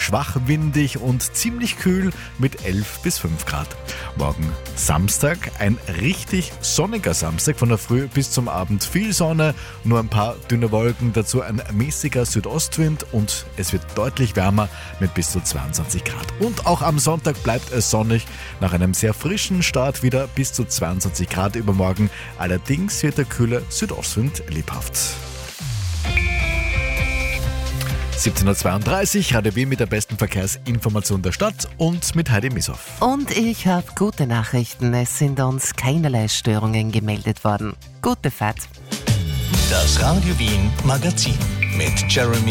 schwach windig und ziemlich kühl mit 11 bis 5 Grad. Morgen Samstag, ein richtig sonniger Samstag, von der Früh bis zum Abend viel Sonne, nur ein paar dünne Wolken, dazu ein mäßiger Südostwind und es wird deutlich wärmer mit bis zu 22 Grad. Und auch am Sonntag bleibt es sonnig, nach einem sehr frischen Start wieder bis zu 22 Grad übermorgen. Allerdings wird der kühle Südostwind lebhaft. 17.32 Uhr, Radio Wien mit der besten Verkehrsinformation der Stadt und mit Heidi Mishoff. Und ich habe gute Nachrichten. Es sind uns keinerlei Störungen gemeldet worden. Gute Fahrt. Das Radio Wien Magazin mit Jeremy